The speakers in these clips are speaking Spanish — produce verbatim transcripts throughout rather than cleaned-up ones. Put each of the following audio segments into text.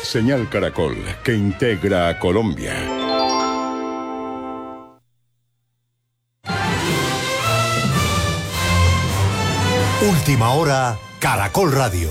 Señal Caracol, que integra a Colombia. Última hora, Caracol Radio.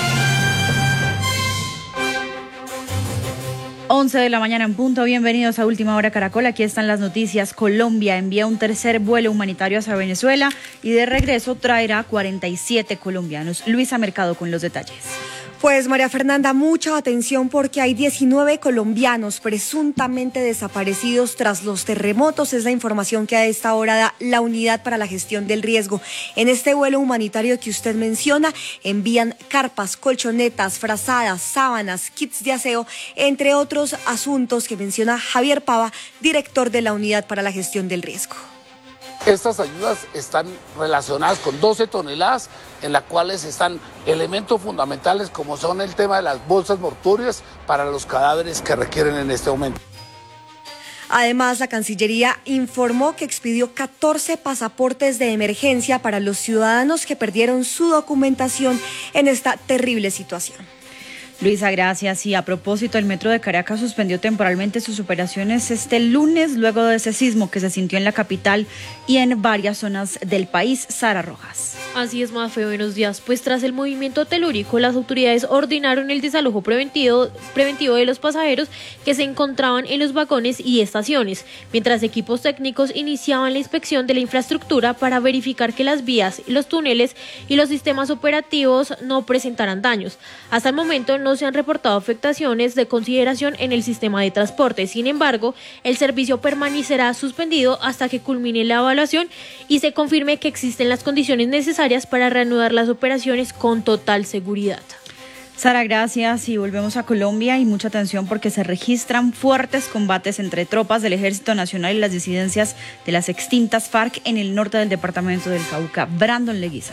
once de la mañana en punto, bienvenidos a Última Hora Caracol, aquí están las noticias. Colombia envía un tercer vuelo humanitario hacia Venezuela y de regreso traerá cuarenta y siete colombianos. Luisa Mercado con los detalles. Pues María Fernanda, mucha atención porque hay diecinueve colombianos presuntamente desaparecidos tras los terremotos. Es la información que a esta hora da la Unidad para la Gestión del Riesgo. En este vuelo humanitario que usted menciona, envían carpas, colchonetas, frazadas, sábanas, kits de aseo, entre otros asuntos que menciona Javier Pava, director de la Unidad para la Gestión del Riesgo. Estas ayudas están relacionadas con doce toneladas, en las cuales están elementos fundamentales como son el tema de las bolsas mortuorias para los cadáveres que requieren en este momento. Además, la Cancillería informó que expidió catorce pasaportes de emergencia para los ciudadanos que perdieron su documentación en esta terrible situación. Luisa, gracias. Y a propósito, el Metro de Caracas suspendió temporalmente sus operaciones este lunes luego de ese sismo que se sintió en la capital y en varias zonas del país. Sara Rojas. Así es, Mafe, buenos días. Pues tras el movimiento telúrico, las autoridades ordenaron el desalojo preventivo, preventivo de los pasajeros que se encontraban en los vagones y estaciones, mientras equipos técnicos iniciaban la inspección de la infraestructura para verificar que las vías, los túneles y los sistemas operativos no presentaran daños. Hasta el momento no se han reportado afectaciones de consideración en el sistema de transporte. Sin embargo, el servicio permanecerá suspendido hasta que culmine la evaluación y se confirme que existen las condiciones necesarias para reanudar las operaciones con total seguridad. Sara, gracias. Y volvemos a Colombia y mucha atención porque se registran fuertes combates entre tropas del Ejército Nacional y las disidencias de las extintas FARC en el norte del departamento del Cauca. Brandon Leguiza.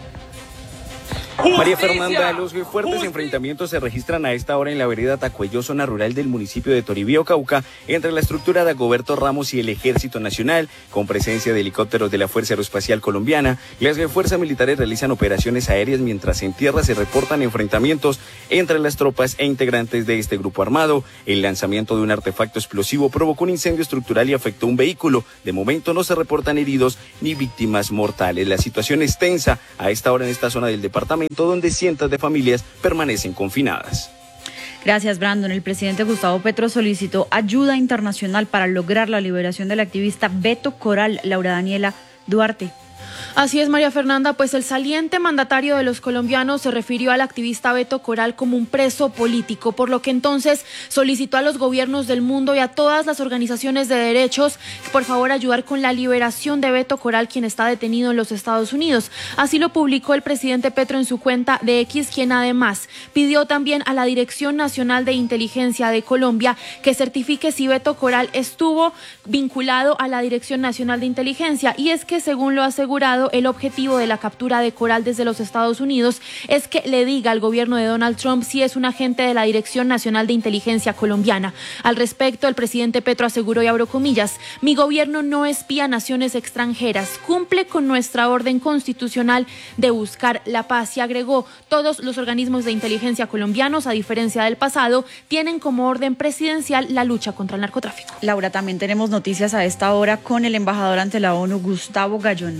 María Fernanda, los fuertes enfrentamientos se registran a esta hora en la vereda Tacuello, zona rural del municipio de Toribío, Cauca, entre la estructura de Dagoberto Ramos y el Ejército Nacional, con presencia de helicópteros de la Fuerza Aeroespacial Colombiana. Las fuerzas militares realizan operaciones aéreas, mientras en tierra se reportan enfrentamientos entre las tropas e integrantes de este grupo armado. El lanzamiento de un artefacto explosivo provocó un incendio estructural y afectó un vehículo. De momento no se reportan heridos ni víctimas mortales. La situación es tensa a esta hora en esta zona del departamento, donde cientos de familias permanecen confinadas. Gracias, Brandon. El presidente Gustavo Petro solicitó ayuda internacional para lograr la liberación del activista Beto Coral. Laura Daniela Duarte. Así es, María Fernanda, pues el saliente mandatario de los colombianos se refirió al activista Beto Coral como un preso político, por lo que entonces solicitó a los gobiernos del mundo y a todas las organizaciones de derechos que por favor ayudar con la liberación de Beto Coral, quien está detenido en los Estados Unidos. Así lo publicó el presidente Petro en su cuenta de X, quien además pidió también a la Dirección Nacional de Inteligencia de Colombia que certifique si Beto Coral estuvo vinculado a la Dirección Nacional de Inteligencia. Y es que, según lo asegurado, el objetivo de la captura de Coral desde los Estados Unidos es que le diga al gobierno de Donald Trump si es un agente de la Dirección Nacional de Inteligencia colombiana. Al respecto, el presidente Petro aseguró, y abro comillas, mi gobierno no espía a naciones extranjeras, cumple con nuestra orden constitucional de buscar la paz. Y agregó, todos los organismos de inteligencia colombianos, a diferencia del pasado, tienen como orden presidencial la lucha contra el narcotráfico. Laura, también tenemos noticias a esta hora con el embajador ante la ONU, Gustavo Gallón.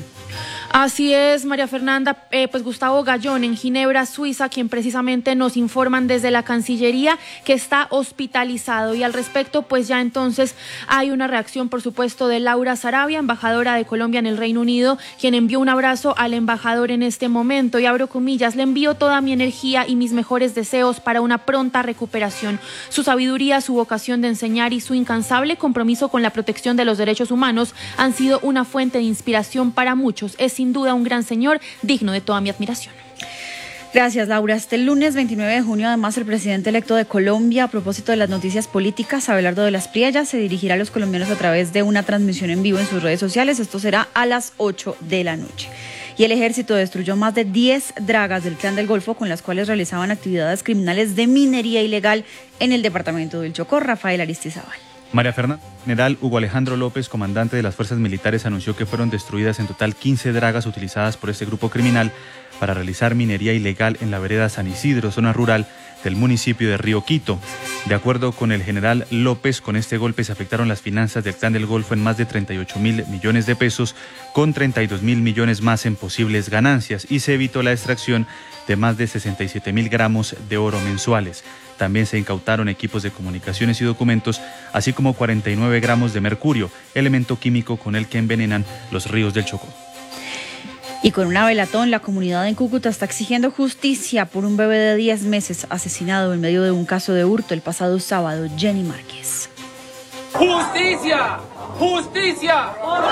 Así es, María Fernanda, eh, pues Gustavo Gallón en Ginebra, Suiza, quien precisamente nos informan desde la Cancillería que está hospitalizado. Y al respecto, pues ya entonces hay una reacción, por supuesto, de Laura Sarabia, embajadora de Colombia en el Reino Unido, quien envió un abrazo al embajador en este momento. Y abro comillas, le envío toda mi energía y mis mejores deseos para una pronta recuperación. Su sabiduría, su vocación de enseñar y su incansable compromiso con la protección de los derechos humanos han sido una fuente de inspiración para muchos. Es sin duda un gran señor, digno de toda mi admiración. Gracias, Laura. Este lunes veintinueve de junio, además, el presidente electo de Colombia, a propósito de las noticias políticas, Abelardo de las Priellas, se dirigirá a los colombianos a través de una transmisión en vivo en sus redes sociales. Esto será a las ocho de la noche. Y el ejército destruyó más de diez dragas del Clan del Golfo con las cuales realizaban actividades criminales de minería ilegal en el departamento del Chocó. Rafael Aristizábal. María Fernanda, general Hugo Alejandro López, comandante de las fuerzas militares, anunció que fueron destruidas en total quince dragas utilizadas por este grupo criminal para realizar minería ilegal en la vereda San Isidro, zona rural del municipio de Río Quito. De acuerdo con el general López, con este golpe se afectaron las finanzas del Clan del Golfo en más de treinta y ocho mil millones de pesos, con treinta y dos mil millones más en posibles ganancias, y se evitó la extracción de más de sesenta y siete mil gramos de oro mensuales. También se incautaron equipos de comunicaciones y documentos, así como cuarenta y nueve gramos de mercurio, elemento químico con el que envenenan los ríos del Chocó. Y con una velatón, la comunidad en Cúcuta está exigiendo justicia por un bebé de diez meses asesinado en medio de un caso de hurto el pasado sábado. Jenny Márquez. ¡Justicia! ¡Justicia!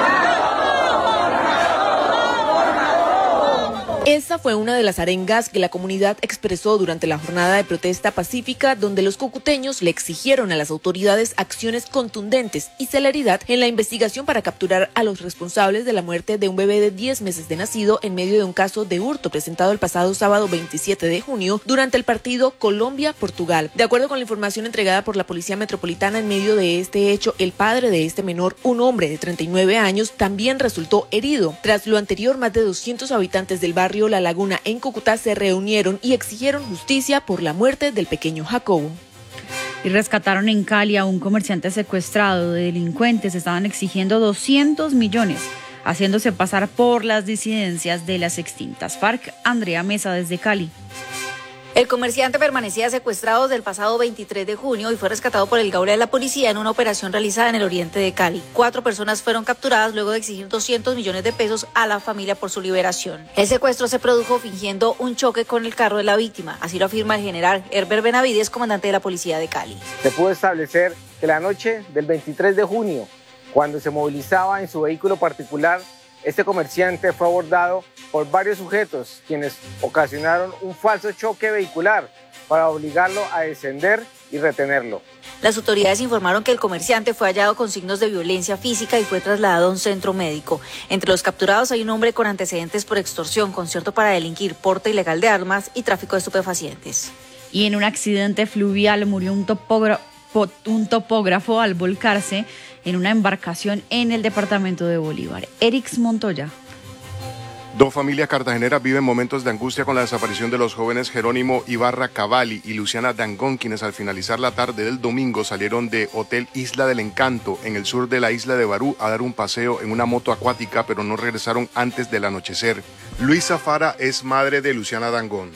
Esta fue una de las arengas que la comunidad expresó durante la jornada de protesta pacífica, donde los cucuteños le exigieron a las autoridades acciones contundentes y celeridad en la investigación para capturar a los responsables de la muerte de un bebé de diez meses de nacido en medio de un caso de hurto presentado el pasado sábado veintisiete de junio durante el partido Colombia-Portugal. De acuerdo con la información entregada por la Policía Metropolitana, en medio de este hecho, el padre de este menor, un hombre de treinta y nueve años, también resultó herido. Tras lo anterior, más de doscientos habitantes del barrio La Laguna en Cúcuta se reunieron y exigieron justicia por la muerte del pequeño Jacobo. Y rescataron en Cali a un comerciante secuestrado. De delincuentes estaban exigiendo doscientos millones, haciéndose pasar por las disidencias de las extintas FARC. Andrea Mesa desde Cali. El comerciante permanecía secuestrado desde el pasado veintitrés de junio y fue rescatado por el Gaula de la policía en una operación realizada en el oriente de Cali. Cuatro personas fueron capturadas luego de exigir doscientos millones de pesos a la familia por su liberación. El secuestro se produjo fingiendo un choque con el carro de la víctima, así lo afirma el general Herbert Benavides, comandante de la policía de Cali. Se pudo establecer que la noche del veintitrés de junio, cuando se movilizaba en su vehículo particular, este comerciante fue abordado por varios sujetos, quienes ocasionaron un falso choque vehicular para obligarlo a descender y retenerlo. Las autoridades informaron que el comerciante fue hallado con signos de violencia física y fue trasladado a un centro médico. Entre los capturados hay un hombre con antecedentes por extorsión, concierto para delinquir, porte ilegal de armas y tráfico de estupefacientes. Y en un accidente fluvial murió un topógrafo, un topógrafo al volcarse en una embarcación en el departamento de Bolívar. Erix Montoya. Dos familias cartageneras viven momentos de angustia con la desaparición de los jóvenes Jerónimo Ibarra Cavalli y Luciana Dangón, quienes al finalizar la tarde del domingo salieron de Hotel Isla del Encanto en el sur de la isla de Barú a dar un paseo en una moto acuática, pero no regresaron antes del anochecer. Luisa Fara es madre de Luciana Dangón.